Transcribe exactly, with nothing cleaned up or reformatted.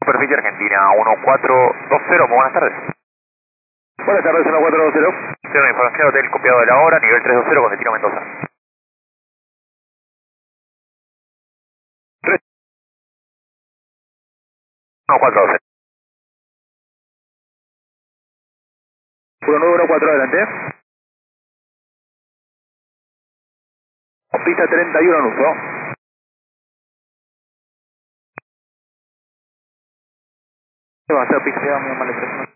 Superficie Argentina, uno cuatro dos cero, muy buenas tardes. Buenas tardes, uno cuatro dos cero. Cero, información hotel copiado de la hora, nivel tres dos cero con destino Mendoza. tres. uno cuatro dos cero. uno nueve uno cuatro, adelante. Pista treinta y uno en uso. ¿Qué va a hacer pista? Mi mal